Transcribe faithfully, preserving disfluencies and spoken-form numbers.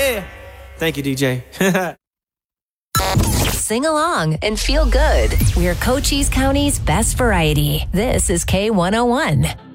Yeah. Thank you, D J. Sing along and feel good. We're Cochise County's best variety. This is K one oh one.